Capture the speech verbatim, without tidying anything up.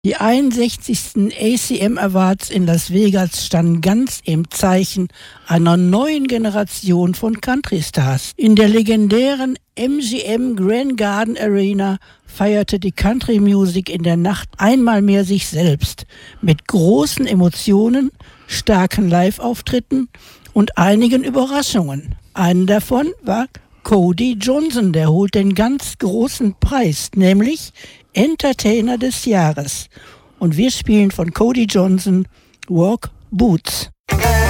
Die einundsechzigsten A C M Awards in Las Vegas standen ganz im Zeichen einer neuen Generation von Country-Stars. In der legendären M G M Grand Garden Arena feierte die Country Music in der Nacht einmal mehr sich selbst mit großen Emotionen, starken Live-Auftritten und einigen Überraschungen. Eine davon war Cody Johnson, der holt den ganz großen Preis, nämlich Entertainer des Jahres. Und wir spielen von Cody Johnson Walk Boots.